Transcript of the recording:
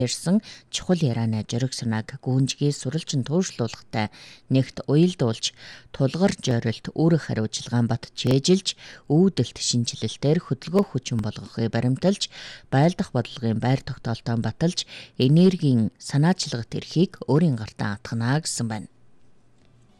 ирсэн чухал ярианы журиг санааг гүнжгий суралжин туушруулахтай нэгт уялдуулж тулгар жорилт үүрэг хариуцлагаан бат чэжилж үүдэлт шинжилэлтээр хөдөлгөөх хүчин болгохыг баримталж байлдах бодлогын байр тогтоолтоо баталж энергийн санаачлагт эрхийг өөрийн гартаа атгана гэсэн байна.